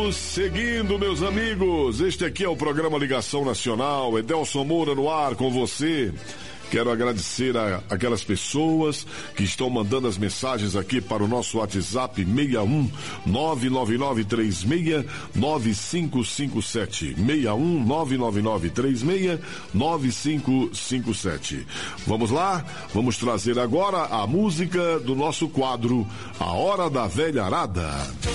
Vamos seguindo, meus amigos. Este aqui é o programa Ligação Nacional. Edelson Moura no ar com você. Quero agradecer aquelas pessoas que estão mandando as mensagens aqui para o nosso WhatsApp 61 99936 9557. 61 99936 9557. Vamos lá? Vamos trazer agora a música do nosso quadro A Hora da Velharada.